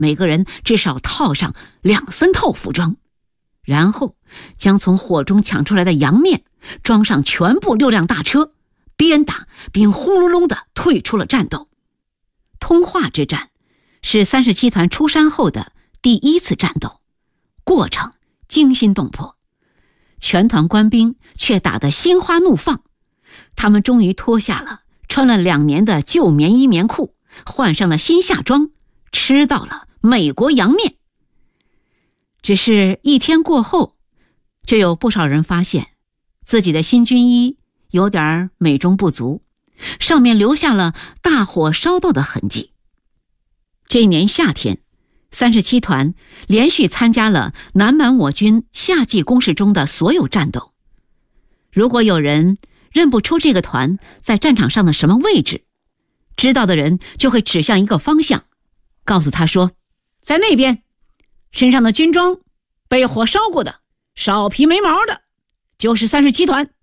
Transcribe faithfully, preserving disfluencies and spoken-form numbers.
每个人至少套上两三套服装，然后将从火中抢出来的洋面装上全部六辆大车，边打边轰隆隆地退出了战斗。通化之战是三十七团出山后的第一次战斗，过程惊心动魄，全团官兵却打得心花怒放。他们终于脱下了穿了两年的旧棉衣棉裤，换上了新夏装，吃到了美国洋面。只是一天过后，就有不少人发现自己的新军衣有点美中不足，上面留下了大火烧到的痕迹。这一年夏天，三十七团连续参加了南满我军夏季攻势中的所有战斗。如果有人认不出这个团在战场上的什么位置，知道的人就会指向一个方向，告诉他说，在那边，身上的军装被火烧过的，少皮没毛的，就是三十七团。